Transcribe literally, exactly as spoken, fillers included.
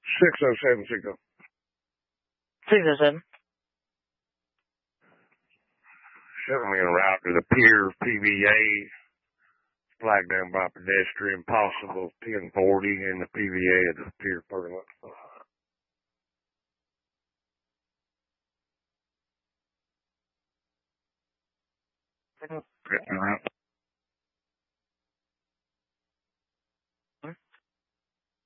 six oh seven six oh. six oh seven. Settling route to the pier, P V A, flagged down by pedestrian, possible ten forty, and the P V A at the pier parking lot. Route